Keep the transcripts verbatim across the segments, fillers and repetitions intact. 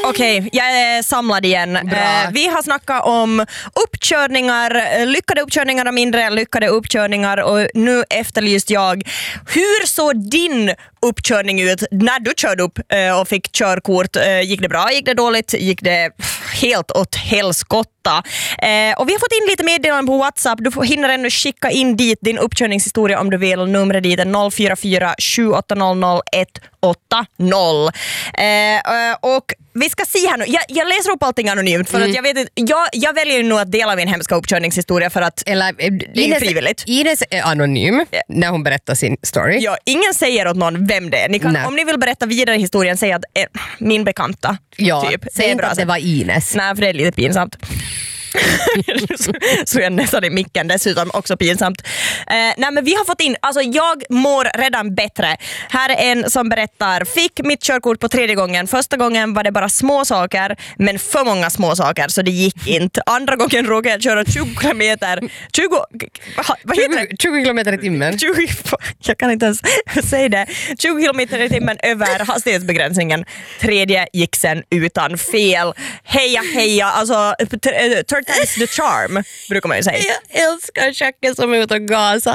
Okej, okay, jag är samlad igen. Eh, vi har snackat om uppkörningar, lyckade uppkörningar och mindre lyckade uppkörningar, och nu efterlyst jag, hur såg din uppkörning ut när du körde upp eh, och fick körkort? Eh, gick det bra? Gick det dåligt? Gick det helt åt helskotta? Eh, och vi har fått in lite meddelanden på WhatsApp. Du får hinna ännu skicka in dit din uppkörningshistoria om du vill. Numret dit är noll fyra fyra sju åtta noll noll ett åtta noll. Eh, och vi ska se här nu. Jag, jag läser upp allting anonymt för mm. att jag vet inte, jag, jag väljer ju nog att dela min hemska uppkörningshistoria för att Eller, det är Ines, frivilligt. Ines är anonym när hon berättar sin story. Ja, ingen säger åt någon vem det är. Ni kan, om ni vill berätta vidare historien, säg att eh, min bekanta. Ja, typ. säg inte att det var Ines. Nej, för det är lite pinsamt. så, så jag nästan i micken, dessutom också pinsamt. Eh, nej men vi har fått in, alltså jag mår redan bättre. Här är en som berättar: fick mitt körkort på tredje gången. Första gången var det bara små saker, men för många små saker så det gick inte. Andra gången råkade jag köra tjugo kilometer tjugo, vad heter det? tjugo kilometer i timmen. tjugo, jag kan inte ens säga det. tjugo kilometer i timmen över hastighetsbegränsningen. Tredje gick sen utan fel. Heja heja, alltså third times the charm, brukar man ju säga. Jag älskar Jackie som är ute och gasa.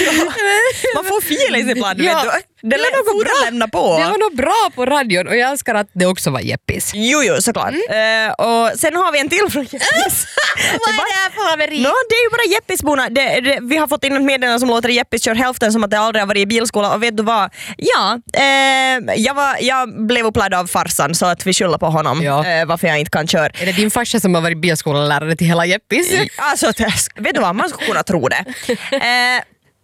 Man får feelings ibland, ja, vet du. Det, det var nog bra. Lämna på. Det var nog bra på radion, och jag älskar att det också var Jeppis. Jo, jo, såklart. Mm. Uh, och sen har vi en till från Jeppis. Vad är det här för haveri? No, det är ju bara Jeppisborna. Det, det, vi har fått in ett meddelande som låter Jeppis kör hälften som att det aldrig har varit i bilskola. Och vet du vad? Ja, uh, jag, var, jag blev upplärd av farsan, så att vi skyller på honom ja. uh, varför jag inte kan köra. Är det din farsa som har varit bilskolalärare till hela Jeppis? Alltså, vet du vad? Man skulle kunna tro det. Uh,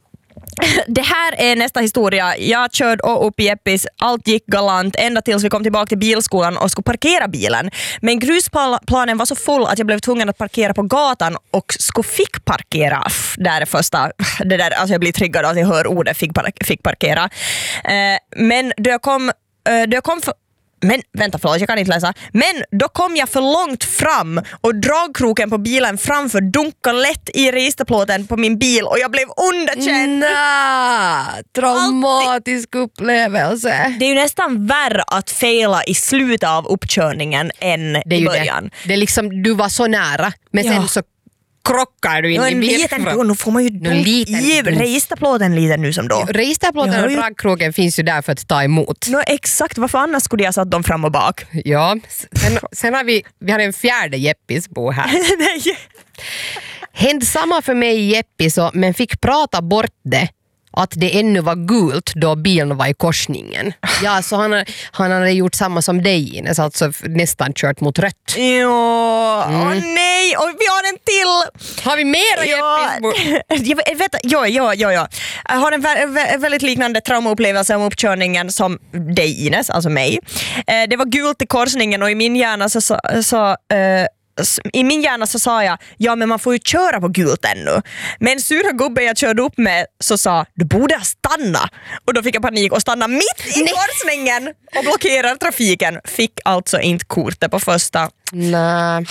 Det här är nästa historia. Jag körde upp i Jeppis, allt gick galant ända tills vi kom tillbaka till bilskolan och skulle parkera bilen. Men grusplanen var så full att jag blev tvungen att parkera på gatan och skulle fick parkera. Där är första, det där, alltså jag blir triggad av att jag hör ordet fick, park, fick parkera. Eh, men då jag kom, eh, då jag kom för, Men vänta, förlåt, jag kan inte läsa. Men då kom jag för långt fram och dragkroken på bilen framför dunkade lätt i registerplåten på min bil och jag blev underkänd. Nej, traumatisk Alltid. upplevelse. Det är ju nästan värre att faila i slutet av uppkörningen än det är i början. Det. det är liksom, du var så nära, men ja. sen så krockar du in i bilen. Nu får man ju i registerplåten liten nu som då. Registerplåten och dragkroken finns ju där för att ta emot. No, exakt, varför annars skulle jag satt dem fram och bak? Ja, sen, sen har vi, vi har en fjärde Jeppisbo här. Nej. Hände samma för mig i Jeppis, men fick prata bort det. Att det ännu var gult då bilen var i korsningen. Ja, så han, han hade gjort samma som dig, Ines, alltså nästan kört mot rött. Ja, mm. åh nej, och vi har en till. Har vi mera ja, Jeppisbo? Jag vet, ja, ja, ja, ja. Jag har en vä- väldigt liknande traumaupplevelse om uppkörningen som dig, Ines, alltså mig. Det var gult i korsningen och i min hjärna så, så, så uh, i min hjärna så sa jag, ja men man får ju köra på gult ännu. Men sura gubben jag körde upp med så sa, du borde stanna. Och då fick jag panik och stanna mitt i korsningen och blockerar trafiken. Fick alltså inte kortet på första. Nej.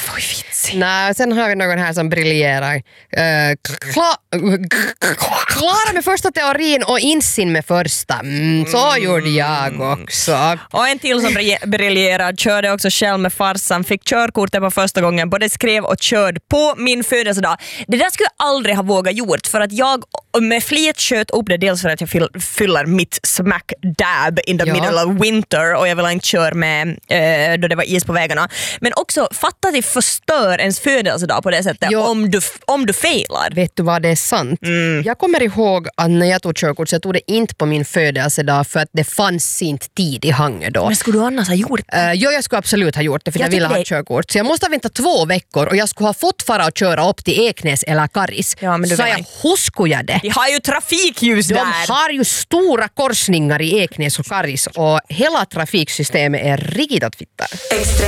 Nej, sen har vi någon här som briljerar. Uh, kla- Klara med första teorin och insin med första. Mm, så mm. gjorde jag också. Och en till som briljerar körde också själv med farsan. Fick körkortet på första gången. Både skrev och körde på min födelsedag. Det där skulle jag aldrig ha vågat gjort. För att jag med flit sköt upp det. Dels för att jag fyller mitt smack dab in the ja. middle of winter. Och jag vill inte köra med eh, då det var is på vägarna. Men också fatta att det förstör ens födelsedag på det sättet jo. om du, om du failar. Vet du vad, det är sant? Mm. Jag kommer ihåg att när jag tog körkort så jag tog det inte på min födelsedag för att det fanns inte tid i Hangö då. Men skulle du annars ha gjort det? Uh, jo, jag skulle absolut ha gjort det för jag, jag ville det... ha körkort. Så jag måste ha väntat två veckor och jag skulle ha fått fara och köra upp till Eknäs eller Karis. Ja, men du så jag, hur skulle jag det? De har ju trafikljus De där. De har ju stora korsningar i Eknäs och Karis och hela trafiksystemet är riktigt att fitta.